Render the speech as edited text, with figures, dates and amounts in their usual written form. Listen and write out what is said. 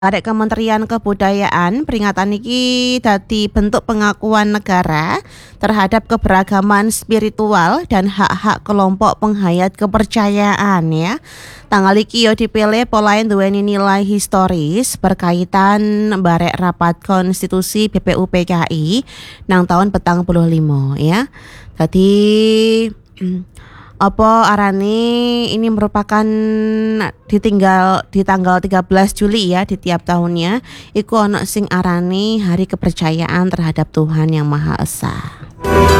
Arek Kementerian Kebudayaan, peringatan iki dadi bentuk pengakuan negara terhadap keberagaman spiritual dan hak-hak kelompok penghayat kepercayaan ya. Tanggal iki yo dipilih polain duweni nilai historis berkaitan barek rapat konstitusi BPUPKI nang tahun 45 ya. Jadi apa arane ini merupakan di tanggal 13 Juli ya di tiap tahunnya iku ono sing arane hari kepercayaan terhadap Tuhan Yang Maha Esa.